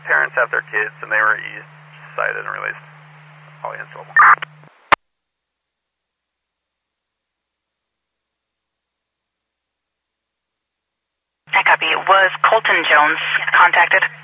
parents have their kids, and they were cited and released. All hands available. I copy. Was Colton Jones contacted?